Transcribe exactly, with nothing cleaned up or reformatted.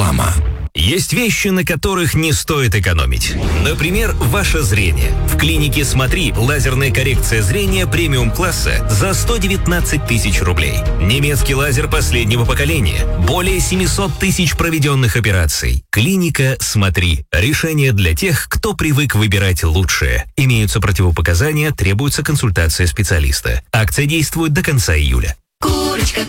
Реклама. Есть вещи, на которых не стоит экономить. Например, ваше зрение. В клинике «Смотри» лазерная коррекция зрения премиум-класса за сто девятнадцать тысяч рублей. Немецкий лазер последнего поколения. Более семьсот тысяч проведенных операций. Клиника «Смотри». Решение для тех, кто привык выбирать лучшее. Имеются противопоказания, требуется консультация специалиста. Акция действует до конца июля. Курочка,